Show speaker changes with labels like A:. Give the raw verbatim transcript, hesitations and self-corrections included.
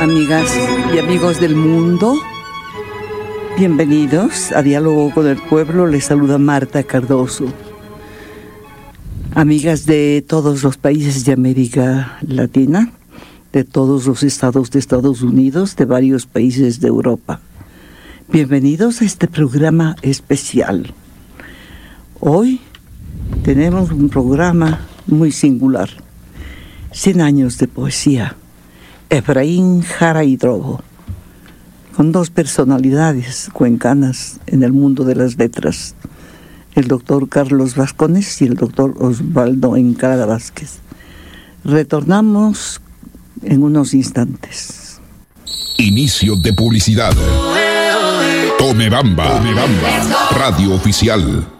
A: Amigas y amigos del mundo, bienvenidos a Diálogo con el Pueblo. Les saluda Marta Cardoso. Amigas de todos los países de América Latina, de todos los estados de Estados Unidos, de varios países de Europa. Bienvenidos a este programa especial. Hoy tenemos un programa muy singular. cien años de poesía. Efraín Jara y Drobo, con dos personalidades cuencanas en el mundo de las letras, el doctor Carlos Vascones y el doctor Osvaldo Encalada Vázquez. Retornamos en unos instantes.
B: Inicio de publicidad. Tome Bamba, Tome Bamba, radio oficial.